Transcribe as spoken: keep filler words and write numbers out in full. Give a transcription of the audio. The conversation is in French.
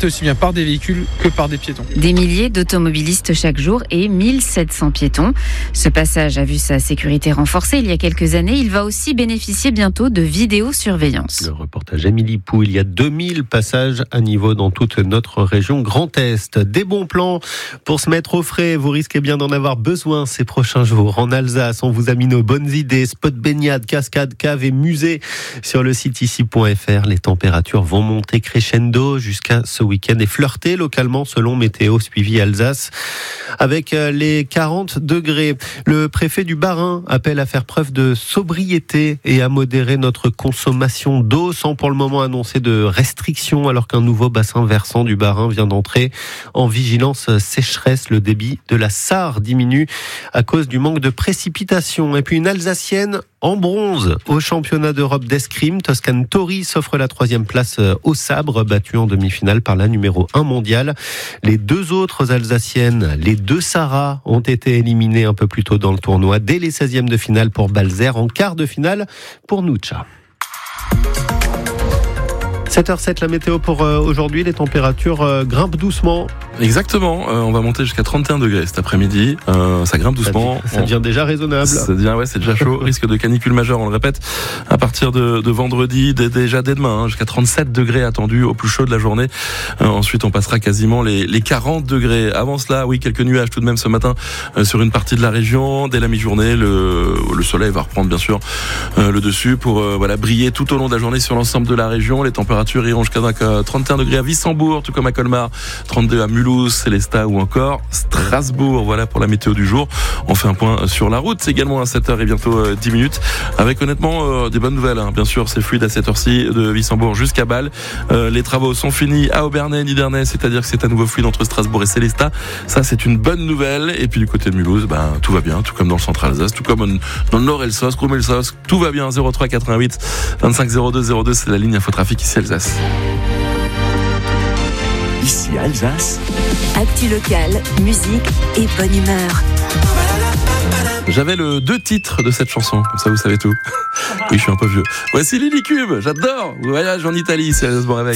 transité aussi bien par des véhicules que par des piétons. Des milliers d'automobilistes chaque jour et mille sept cents piétons. Ce passage a vu sa sécurité renforcée il y a quelques années. Il va aussi bénéficier bientôt de vidéosurveillance. Le reportage Émilie Pou, il y a deux mille passages à niveau dans toute notre région Grand Est. Des bons plans pour se mettre au frais. Vous risquez bien d'en avoir besoin ces prochains jours. En Alsace, on vous a mis nos bonnes idées. Spots baignade, cascades, caves et musées sur le site ici point f r. Les températures vont monter crescendo jusqu'à ce week-end et flirter localement selon Météo Suivi Alsace avec les quarante degrés. Le préfet du Bas-Rhin appelle à faire preuve de sobriété et à modérer notre consommation d'eau sans pour le moment annoncer de restrictions alors qu'un nouveau bassin versant du Bas-Rhin vient d'entrer en vigilance sécheresse. Le débit de la Sarre diminue à cause du manque de précipitations. Et puis une Alsacienne en bronze au championnat d'Europe d'escrime. Toscane Tori s'offre la troisième place au sabre, battue en demi-finale par la numéro un mondiale. Les deux autres Alsaciennes, les deux Sarah, ont été éliminées un peu plus tôt dans le tournoi dès les seizièmes de finale pour Balzer, en quart de finale pour Nucha. sept heures zéro sept, la météo pour aujourd'hui. Les températures grimpent doucement. Exactement, euh, on va monter jusqu'à trente et un degrés cet après-midi. Euh, ça grimpe doucement. Ça devient déjà raisonnable. Ça devient, ouais, c'est déjà chaud. Risque de canicule majeure, on le répète, à partir de, de vendredi, dès, déjà dès demain, hein, jusqu'à trente-sept degrés attendus au plus chaud de la journée. Euh, ensuite, on passera quasiment les, les quarante degrés. Avant cela, oui, quelques nuages tout de même ce matin euh, sur une partie de la région. Dès la mi-journée, le, le soleil va reprendre bien sûr euh, le dessus pour euh, voilà briller tout au long de la journée sur l'ensemble de la région. Les températures iront jusqu'à trente et un degrés à Wissembourg, tout comme à Colmar, trente-deux à Mulhouse, Célestat ou encore Strasbourg. Voilà pour la météo du jour. On fait un point sur la route également à sept heures et bientôt euh, dix minutes avec honnêtement euh, des bonnes nouvelles. Hein. Bien sûr, c'est fluide à cette heure-ci de Wissembourg jusqu'à Bâle. Euh, les travaux sont finis à Aubernais, Nidernais, c'est-à-dire que c'est à nouveau fluide entre Strasbourg et Célestat. Ça, c'est une bonne nouvelle. Et puis du côté de Mulhouse, ben, tout va bien, tout comme dans le centre Alsace, tout comme dans le nord Elsass, Grom Elsass, tout va bien. zéro trois quatre-vingt-huit vingt-cinq zéro deux zéro deux, c'est la ligne Infotrafic ici Alsace. Ici Alsace. Actu locale, musique et bonne humeur. J'avais le deux titres de cette chanson, comme ça vous savez tout. Oui, je suis un peu vieux. Voici Lily Cube, j'adore. Voyage en Italie, c'est Alsace Bon Réveil.